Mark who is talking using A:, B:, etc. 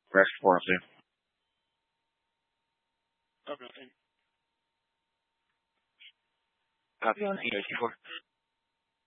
A: Rest 4 of them.
B: Okay, thank you.
C: Copy on 804.